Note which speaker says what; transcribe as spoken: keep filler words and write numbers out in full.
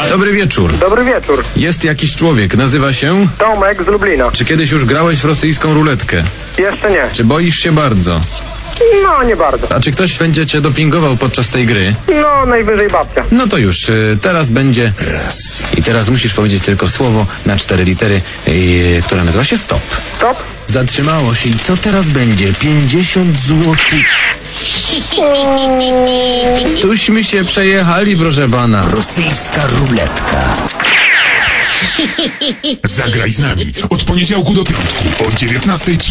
Speaker 1: Dobry wieczór.
Speaker 2: Dobry wieczór.
Speaker 1: Jest jakiś człowiek, nazywa się...
Speaker 2: Tomek z Lublina.
Speaker 1: Czy kiedyś już grałeś w rosyjską ruletkę?
Speaker 2: Jeszcze nie.
Speaker 1: Czy boisz się bardzo?
Speaker 2: No, nie bardzo.
Speaker 1: A czy ktoś będzie cię dopingował podczas tej gry?
Speaker 2: No, najwyżej babcia.
Speaker 1: No to już, y, teraz będzie raz. I teraz musisz powiedzieć tylko słowo na cztery litery, y, które nazywa się stop.
Speaker 2: Stop.
Speaker 1: Zatrzymało się i co teraz będzie? pięćdziesiąt złotych. Tuśmy się przejechali, proszę pana.
Speaker 3: Rosyjska ruletka.
Speaker 4: Zagraj z nami od poniedziałku do piątku o dziewiętnastej.